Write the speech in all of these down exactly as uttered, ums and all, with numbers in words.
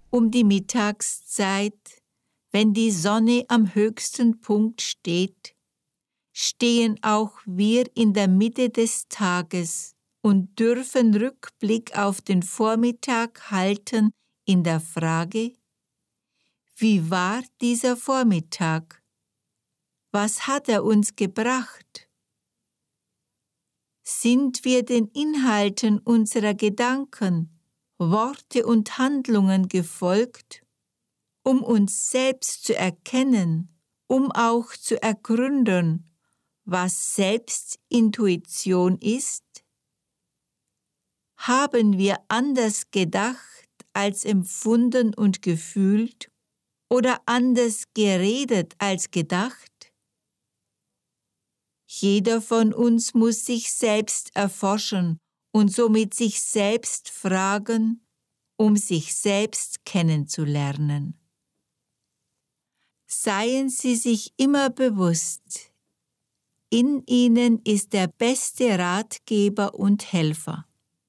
Um die Mittagszeit, wenn die Sonne am höchsten Punkt steht, stehen auch wir in der Mitte des Tages und dürfen Rückblick auf den Vormittag halten in der Frage: Wie war dieser Vormittag? Was hat er uns gebracht? Sind wir den Inhalten unserer Gedanken, Worte und Handlungen gefolgt, um uns selbst zu erkennen, um auch zu ergründen, was Selbstintuition ist? Haben wir anders gedacht als empfunden und gefühlt oder anders geredet als gedacht? Jeder von uns muss sich selbst erforschen und somit sich selbst fragen, um sich selbst kennenzulernen. Seien Sie sich immer bewusst, in Ihnen ist der beste Ratgeber und Helfer.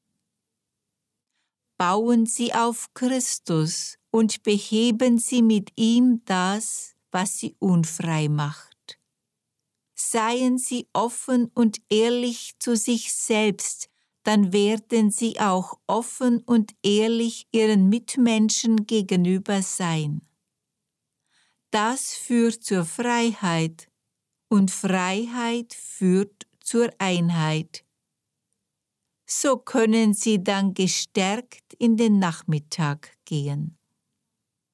Bauen Sie auf Christus und beheben Sie mit ihm das, was Sie unfrei macht. Seien Sie offen und ehrlich zu sich selbst, dann werden Sie auch offen und ehrlich Ihren Mitmenschen gegenüber sein. Das führt zur Freiheit und Freiheit führt zur Einheit. So können Sie dann gestärkt in den Nachmittag gehen.